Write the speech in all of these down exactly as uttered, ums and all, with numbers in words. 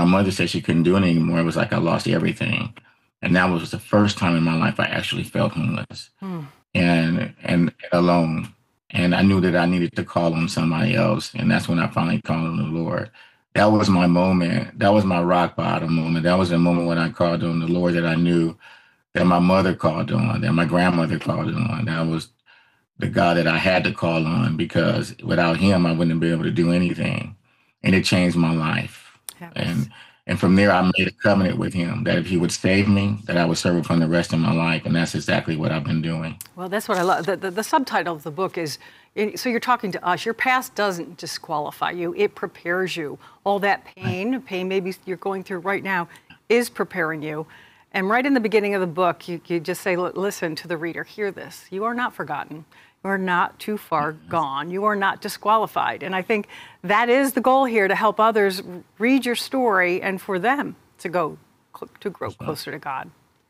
my mother said she couldn't do it anymore, it was like I lost everything. And that was the first time in my life I actually felt homeless Hmm. and and alone. And I knew that I needed to call on somebody else. And that's when I finally called on the Lord. That was my moment. That was my rock bottom moment. That was the moment when I called on the Lord that I knew that my mother called on, that my grandmother called on. That was the God that I had to call on because without him, I wouldn't be able to do anything. And it changed my life. Yes. And and from there, I made a covenant with him that if he would save me, that I would serve him for the rest of my life. And that's exactly what I've been doing. Well, that's what I love. The, the, the subtitle of the book is, so you're talking to us. Your past doesn't disqualify you. It prepares you. All that pain, pain maybe you're going through right now, is preparing you. And right in the beginning of the book, you, you just say, listen to the reader, hear this. You are not forgotten. You are not too far gone. You are not disqualified. And I think that is the goal here, to help others read your story and for them to go, to grow closer to God.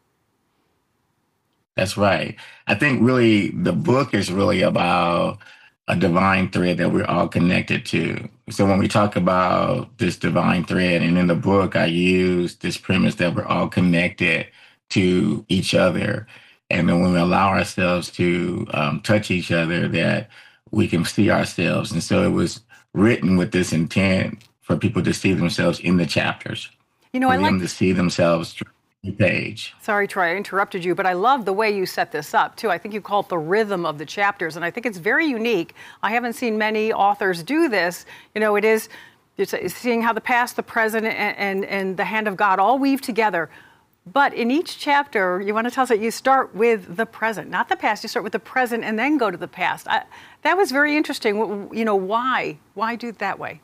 That's right. I think really the book is really about a divine thread that we're all connected to. So when we talk about this divine thread, and in the book, I use this premise that we're all connected to each other. And then when we allow ourselves to um, touch each other, that we can see ourselves. And so it was written with this intent for people to see themselves in the chapters, You know, I for like them to see themselves through the page. Sorry, Troy, I interrupted you, but I love the way you set this up, too. I think you call it the rhythm of the chapters, and I think it's very unique. I haven't seen many authors do this. You know, it is it's seeing how the past, the present, and, and, and the hand of God all weave together. But in each chapter, you want to tell us that you start with the present, not the past. You start with the present and then go to the past. I, that was very interesting. You know, why? Why do it that way?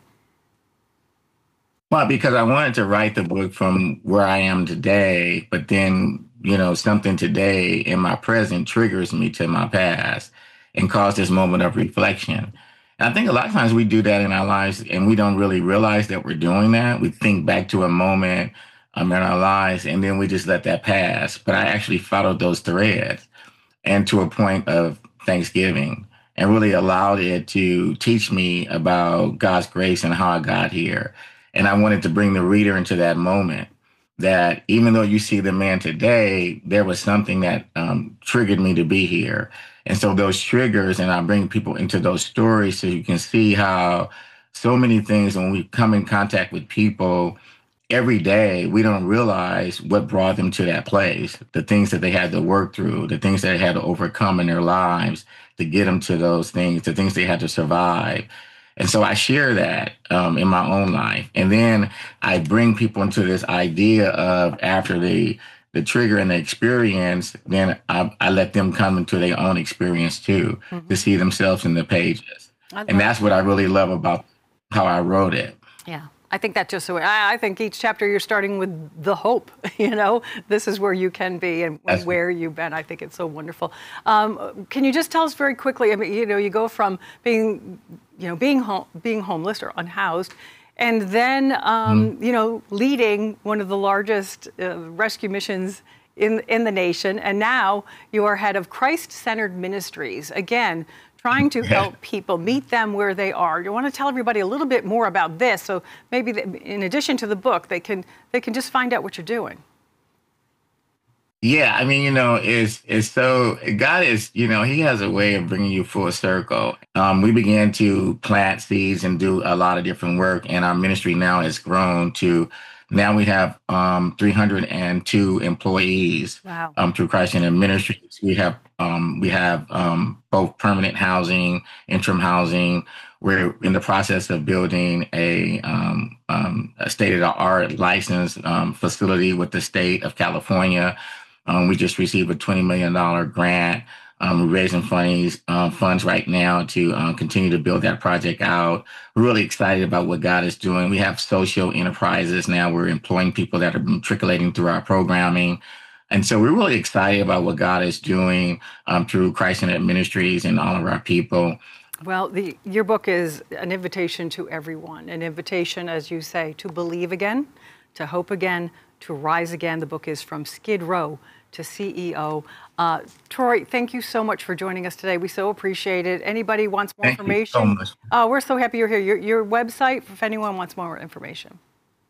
Well, because I wanted to write the book from where I am today, but then, you know, something today in my present triggers me to my past and cause this moment of reflection. And I think a lot of times we do that in our lives and we don't really realize that we're doing that. We think back to a moment um, in our lives and then we just let that pass. But I actually followed those threads and to a point of Thanksgiving and really allowed it to teach me about God's grace and how I got here. And I wanted to bring the reader into that moment that even though you see the man today, there was something that um, triggered me to be here. And so those triggers, and I bring people into those stories so you can see how so many things when we come in contact with people every day, we don't realize what brought them to that place, the things that they had to work through, the things that they had to overcome in their lives to get them to those things, the things they had to survive. And so I share that um, in my own life. And then I bring people into this idea of after the the trigger and the experience, then I, I let them come into their own experience too, Mm-hmm. to see themselves in the pages. I And love that's what I really love about how I wrote it. Yeah, I think that just so I, I think each chapter you're starting with the hope. You know, this is where you can be and, and where you've been. I think it's so wonderful. Um, can you just tell us very quickly? I mean, you know, you go from being, you know, being home, being homeless or unhoused, and then um, mm. you know, leading one of the largest uh, rescue missions in in the nation, and now you are head of Christ-centered ministries. Again, trying to help people meet them where they are. You want to tell everybody a little bit more about this, so maybe they, in addition to the book, they can they can just find out what you're doing. Yeah, I mean, you know, it's it's so God is, you know, He has a way of bringing you full circle. Um, we began to plant seeds and do a lot of different work, and our ministry now has grown to now we have um, three hundred two employees. Wow. Um, through Christ in Ministries. We have um, we have um, both permanent housing, interim housing. We're in the process of building a, um, um, a state-of-the-art licensed um, facility with the state of California. Um, we just received a twenty million dollars grant. Um, we're raising funds, uh, funds right now to uh, continue to build that project out. We're really excited about what God is doing. We have social enterprises now. We're employing people that are matriculating through our programming. And so we're really excited about what God is doing um, through Christ-centered Ministries and all of our people. Well, the, your book is an invitation to everyone, an invitation, as you say, to believe again, to hope again, to rise again. The book is From Skid Row to C E O. Uh, Troy, thank you so much for joining us today. We so appreciate it. Anybody wants more Thank information? You so much. Uh, we're so happy you're here. Your, your website, if anyone wants more information.